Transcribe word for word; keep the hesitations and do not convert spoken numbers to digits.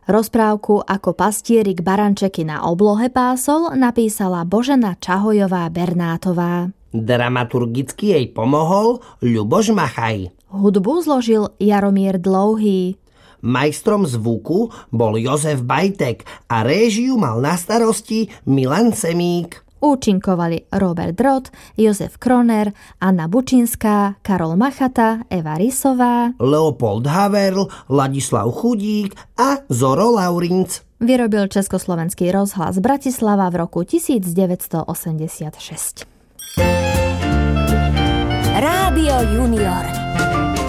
Rozprávku Ako pastierik barančeky na oblohe pásol napísala Božena Čahojová-Bernátová. Dramaturgicky jej pomohol Ľuboš Machaj. Hudbu zložil Jaromír Dlouhý. Majstrom zvuku bol Jozef Bajtek a réžiu mal na starosti Milan Semík. Účinkovali Robert Drot, Jozef Kroner, Anna Bučinská, Karol Machata, Eva Rysová, Leopold Haverl, Ladislav Chudík a Zoro Laurinc. Vyrobil Československý rozhlas Bratislava v roku devätnásťstoosemdesiatšesť. Rádio Junior.